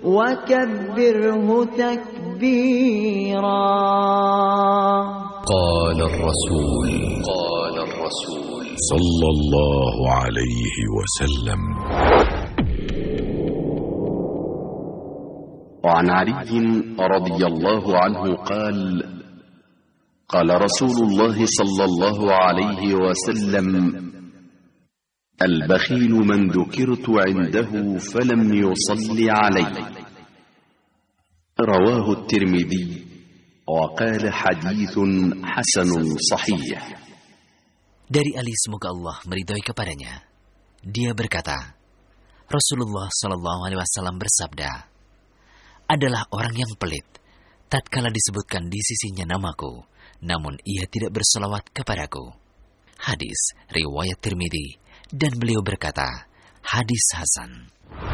وكبره تكبيرا. قال الرسول صلى الله عليه وسلم: وعن علي رضي الله عنه قال: قال رسول الله صلى الله عليه وسلم: البخيل من ذكرت عنده فلم يصل علي. رواه الترمذي وقال حديث حسن صحيح. Dari Ali, semoga Allah meridhoi kepadanya, dia berkata, Rasulullah Shallallahu Alaihi Wasallam bersabda, adalah orang yang pelit tatkala disebutkan di sisinya namaku, namun ia tidak berselawat kepadaku. Hadis riwayat Tirmidzi, dan beliau berkata, hadis hasan.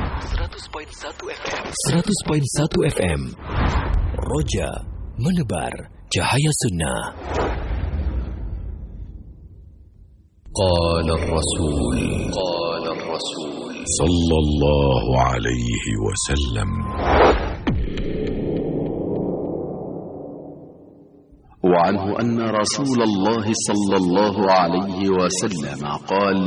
100.1 FM Roja menebar cahaya sunnah. Qala Rasul sallallahu alaihi wasallam: وعنه أن رسول الله صلى الله عليه وسلم قال: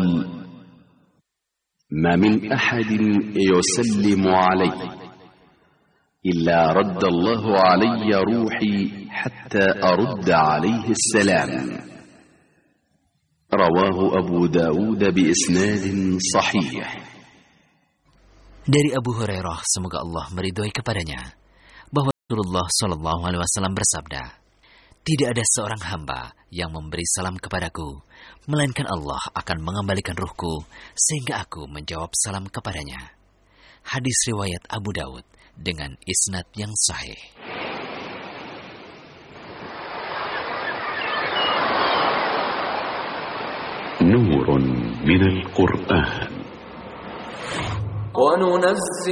ما من أحد يسلم علي إلا رد الله علي روحي حتى أرد عليه السلام. رواه أبو داود بإسناد صحيح. Dari Abu Hurairah, semoga Allah meridhoi kepadanya, bahwa Rasulullah Shallallahu Alaihi Wasallam bersabda, tidak ada seorang hamba yang memberi salam kepadaku, melainkan Allah akan mengembalikan ruhku sehingga aku menjawab salam kepadanya. Hadis riwayat Abu Daud dengan isnad yang sahih. نور من القرآن.